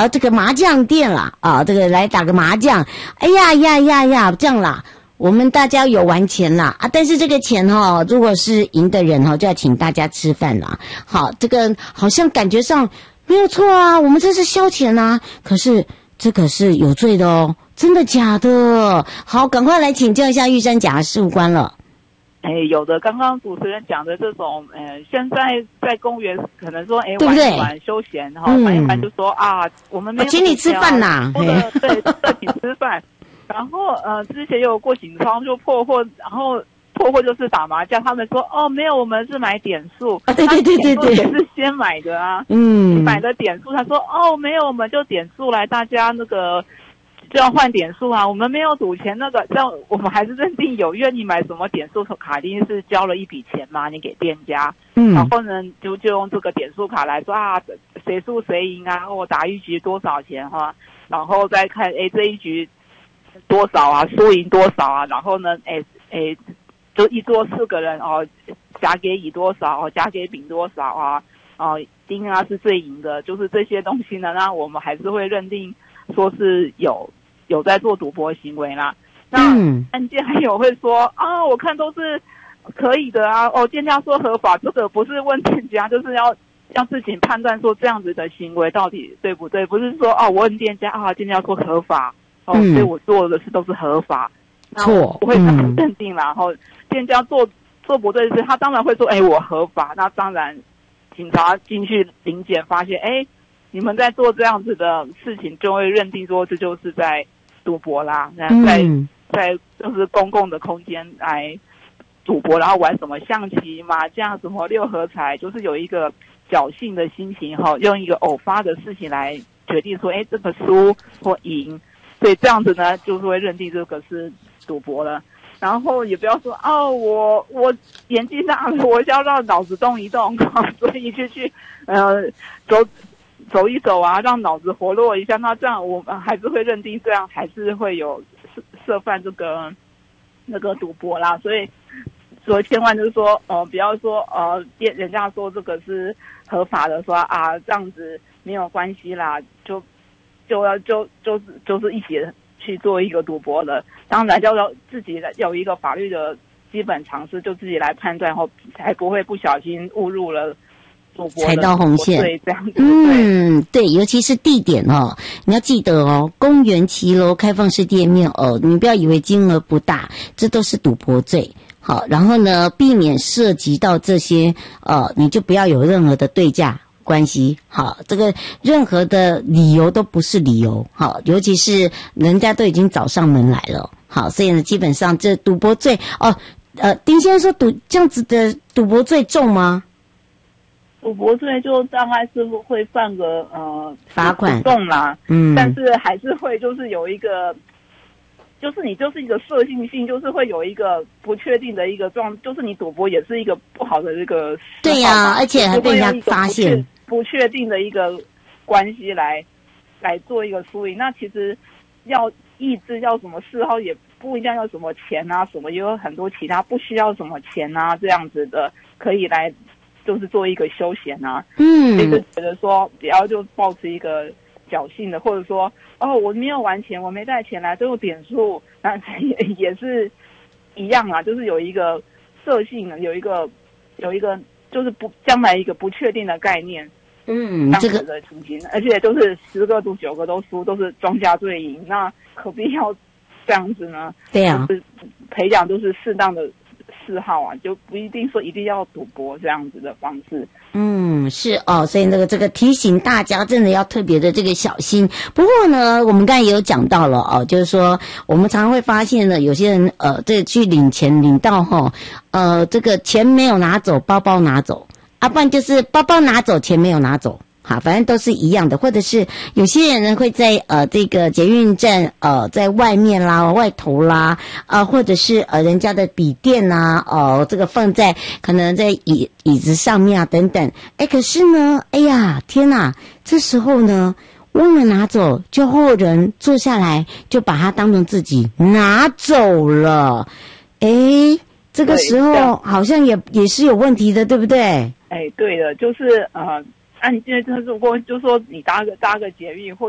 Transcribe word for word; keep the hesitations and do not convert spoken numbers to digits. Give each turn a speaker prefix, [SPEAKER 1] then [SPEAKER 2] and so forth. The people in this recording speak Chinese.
[SPEAKER 1] 啊这个麻将店啦，啊这个来打个麻将，哎呀呀呀呀这样啦。我们大家有玩钱啦啊，但是这个钱哈，如果是赢的人哈，就要请大家吃饭啦。好，这个好像感觉上没有错啊，我们这是消遣啊，可是这可是有罪的哦，真的假的？好，赶快来请教一下玉山甲事务官了。
[SPEAKER 2] 哎，有的，刚刚主持人讲的这种，呃，现在在公园可能说，哎，
[SPEAKER 1] 对不对？
[SPEAKER 2] 玩一玩休闲哈，玩一玩就说啊，我们没有
[SPEAKER 1] 请你吃饭呐，
[SPEAKER 2] 或者对，对，请吃饭。然后呃，之前有过警方就破获，然后破获就是打麻将，他们说哦没有，我们是买点数，
[SPEAKER 1] 啊对对对对对，
[SPEAKER 2] 也是先买的啊，
[SPEAKER 1] 嗯，
[SPEAKER 2] 买的点数，他说哦没有，我们就点数来，大家那个就要换点数啊，我们没有赌钱那个，这样我们还是认定有愿意买什么点数卡，一定是交了一笔钱嘛，你给店家，嗯，然后呢就就用这个点数卡来说啊，谁输谁赢啊，我打一局多少钱哈，然后再看哎这一局多少啊，输赢多少啊，然后呢，哎哎，就一桌四个人哦，甲给乙多少哦，甲给丙多少啊，哦，丁啊是最赢的，就是这些东西呢，那我们还是会认定说是有有在做赌博行为啦。那案件还有会说啊，我看都是可以的啊，哦，店家说合法，这个不是问店家，就是要要自己判断说这样子的行为到底对不对，不是说哦，我问店家啊，店家说合法。哦，所以我做的事都是合法，
[SPEAKER 1] 错
[SPEAKER 2] 不会这样认定啦。然后店家做做不对的事，他当然会说，哎，我合法。那当然，警察进去临检发现，哎，你们在做这样子的事情，就会认定说这就是在赌博啦。那在在就是公共的空间来赌博，然后玩什么象棋、麻将、什么六合彩，就是有一个侥幸的心情哈，用一个偶发的事情来决定说，哎，这个输或赢。所以这样子呢，就是会认定这个是赌博了。然后也不要说哦，我我年纪大了，我要让脑子动一动，所以就去呃走走一走啊，让脑子活络一下。那这样我们还是会认定这样还是会有涉涉犯这个那个赌博啦。所以所以千万就是说，呃，不要说呃，人家说这个是合法的，说啊这样子没有关系啦，就。就要就就是就是一起去做一个赌博的，当然要要自己有一个法律的基本常识，就自己来判断后，才不会不小心误入了赌博
[SPEAKER 1] 踩到红线。
[SPEAKER 2] 对，这样子。
[SPEAKER 1] 嗯，对，尤其是地点哦，你要记得哦，公园、骑楼、开放式店面哦，你不要以为金额不大，这都是赌博罪。好，然后呢，避免涉及到这些呃，你就不要有任何的对价。关系好，这个任何的理由都不是理由好，尤其是人家都已经找上门来了好，所以呢，基本上这赌博罪哦，呃，丁先生说赌这样子的赌博罪重吗？
[SPEAKER 2] 赌博罪就大概是会犯个呃
[SPEAKER 1] 罚款
[SPEAKER 2] 重啦，
[SPEAKER 1] 嗯，
[SPEAKER 2] 但是还是会就是有一个。就是你就是一个设性性，就是会有一个不确定的一个状，就是你赌博也是一个不好的这个
[SPEAKER 1] 对呀、啊，而且还被人家发现
[SPEAKER 2] 不确定的一个关系来来做一个输赢。那其实要意志要什么嗜好也不一定要什么钱啊，什么也有很多其他不需要什么钱啊这样子的可以来就是做一个休闲啊。嗯，所以就觉得说不要就抱持一个侥幸的，或者说哦，我没有玩钱，我没带钱来，都有点数，那也也是一样啊，就是有一个设性的，有一个有一个就是不将来一个不确定的概念，
[SPEAKER 1] 嗯，
[SPEAKER 2] 这样子的情形，而且都是十个赌九个都输，都是庄家最赢，那何必要这样子呢？
[SPEAKER 1] 对啊，
[SPEAKER 2] 就是培养都是适当的嗜好啊，就不一定说一定要赌博这样子的方式。
[SPEAKER 1] 嗯，是哦，所以那个这个提醒大家真的要特别的这个小心。不过呢，我们刚才也有讲到了哦，就是说我们常常会发现呢，有些人呃，这去领钱领到哈，呃，这个钱没有拿走，包包拿走，啊，不然就是包包拿走，钱没有拿走。好，反正都是一样的，或者是有些人呢会在呃这个捷运站呃在外面啦、外头啦，呃或者是呃人家的笔电啊，哦、呃、这个放在可能在椅椅子上面啊等等，哎可是呢，哎呀天哪，这时候呢忘了拿走，就后人坐下来就把它当成自己拿走了，哎这个时候好像也也是有问题的，对不对？
[SPEAKER 2] 哎，对的，就是呃。按、啊、因为就是如果就说你搭个搭个捷运或